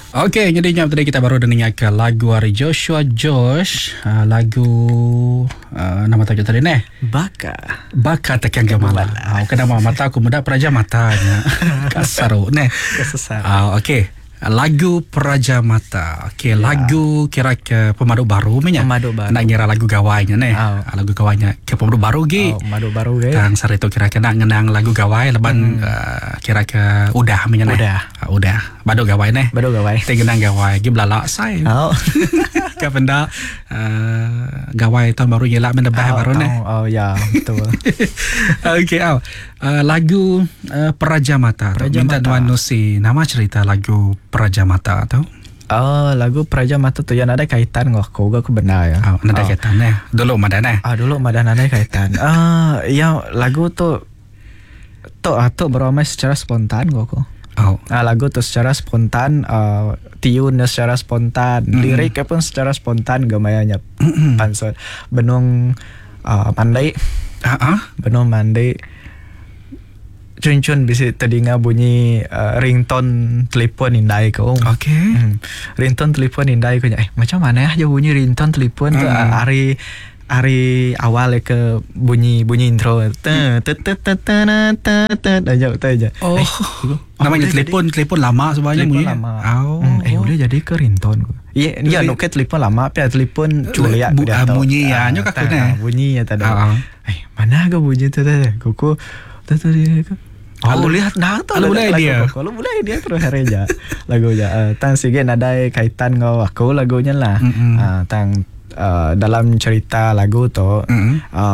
Okey, jadinya tadi kita baru dengarkan lagu dari Joshua Josh, lagu nama tajuk tadi ni Baka Tekan Gemala. Kenapa mata aku muda Praja Matanya. Kasar ni. Kesesar. Okey. Lagu Praja Mata. Okey, lagu kira ke pemadu baru punya. Pemadu baru. Nak ngira lagu gawainya ni. Lagu gawainya ke pemadu baru gi. Pemadu baru ge. Dan sari tu kira ke nak ngenang lagu gawai leban kira ke udah punya ni. Udah. Badu gawai ni. Badu gawai. Tengenang gawai gi belalak sai. Ke benda gawai tahun baru yelak menebah baru ni. Ya, betul. Okey, lagu Praja Mata. Minta Tuan Nusi nama cerita lagu Praja Mata tu. Lagu Praja Mata tu yang ada kaitan dengan aku benar ya. Ada kaitan ni. Dulu madan ni. Dulu madan ada kaitan. Yang lagu tu beramai secara spontan aku. Lagu tu secara spontan, tune secara spontan, liriknya pun secara spontan gamayanya. Pansel benung mandai. Benung mandai. Cun-cun bisa terdengar bunyi ringtone telefon indai kau. Okey. Ringtone telefon indai kau. Macam mana ya bunyi ringtone telefon tu hari awal ke bunyi intro. Aja. Namanya telefon lama sebenarnya bunyi. Boleh jadi ke ringtone. Ya nak ke telefon lama tapi telefon culiak bunyi ya nyok aku ni. Bunyi ya tadi. Mana ke bunyi tu tadi? Kuku tadi ke. Kalau lihat kalau mulai dia terus hereja lagunya. Tang sige ada kaitan dengan aku lagunya lah. Tang dalam cerita lagu tu